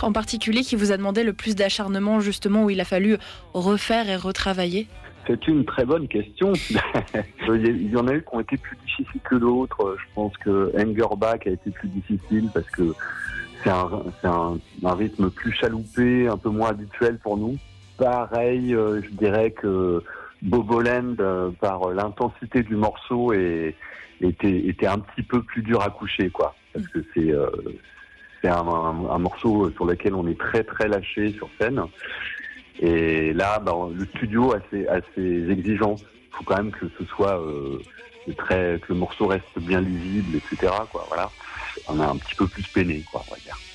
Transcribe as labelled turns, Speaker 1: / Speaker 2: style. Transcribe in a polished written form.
Speaker 1: titre en particulier qui vous a demandé le plus d'acharnement, justement, où il a fallu refaire et retravailler?
Speaker 2: C'est une très bonne question. Il y en a eu qui ont été plus difficiles que d'autres. Je pense que Engerbach a été plus difficile parce que c'est un rythme plus chaloupé, un peu moins habituel pour nous. Pareil, je dirais que Boboland, par l'intensité du morceau, était un petit peu plus dur à coucher, quoi. Parce que c'est un morceau sur lequel on est très très lâché sur scène. Et là, le studio a ses exigences. Il faut quand même que ce soit que le morceau reste bien lisible, etc., quoi. Voilà. On a un petit peu plus peiné, quoi, on va dire.